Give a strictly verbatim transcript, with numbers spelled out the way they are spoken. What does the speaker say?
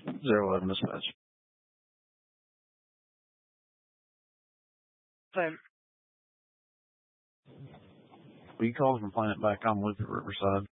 Zero eleven dispatch. Same. Will you call the complainant back on Luther Riverside?